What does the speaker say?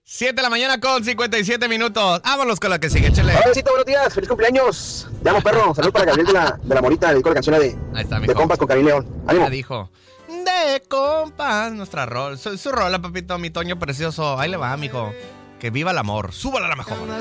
7 de la mañana con 57 minutos. Vámonos con la que sigue, chele. Hola, besito, buenos días, feliz cumpleaños. Te amo, perro. Salud para Gabriel de la Morita, dedico la canción de compas con Karim León. Ánimo. Ya dijo. De compas, nuestra rol. Su rola, papito, mi Toño precioso. Ahí le va, mijo. Que viva el amor. Súbala a la mejor.